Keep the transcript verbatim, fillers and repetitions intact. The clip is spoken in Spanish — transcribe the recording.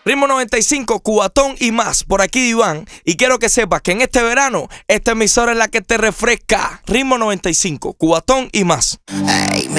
Ritmo noventa y cinco, Cubatón y más. Por aquí Iván. Y quiero que sepas que en este verano, esta emisora es la que te refresca. Ritmo noventa y cinco, Cubatón y más. Hey,